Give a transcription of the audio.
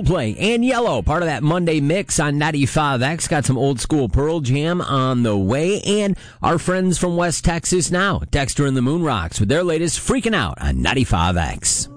Coldplay and Yellow, part of that Monday mix on 95X. Got some old school Pearl Jam on the way. And our friends from West Texas now, Dexter and the Moon Rocks, with their latest Freaking Out on 95X.